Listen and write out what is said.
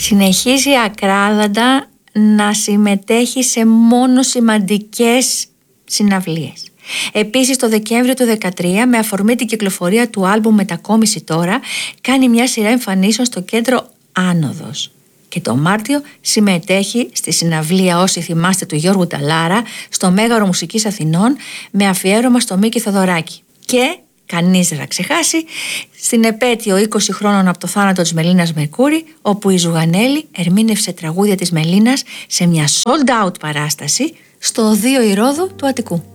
Συνεχίζει ακράδαντα να συμμετέχει σε μόνο σημαντικές συναυλίες. Επίσης το Δεκέμβριο του 2013, με αφορμή την κυκλοφορία του άλμπουμ Μετακόμιση Τώρα, κάνει μια σειρά εμφανίσεων στο κέντρο Άνοδος. Και το Μάρτιο συμμετέχει στη συναυλία, όσοι θυμάστε, του Γιώργου Ταλάρα στο Μέγαρο Μουσικής Αθηνών, με αφιέρωμα στο Μίκη Θοδωράκη. Και κανείς δεν θα ξεχάσει στην επέτειο 20 χρόνων από το θάνατο της Μελίνας Μερκούρη, όπου η Ζουγανέλη ερμήνευσε τραγούδια της Μελίνας σε μια sold out παράσταση στο Οδείο Ηρώδου του Αττικού.